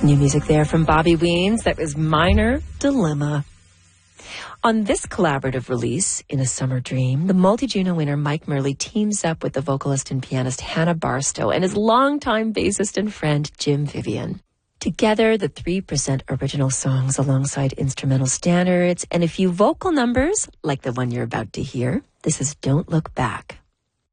New music there from Bobby Weens. That was Minor Dilemma. On this collaborative release, In a Summer Dream, the multi-Juno winner Mike Murley teams up with the vocalist and pianist Hannah Barstow and his longtime bassist and friend Jim Vivian. Together, the three present original songs alongside instrumental standards and a few vocal numbers, like the one you're about to hear. This is Don't Look Back.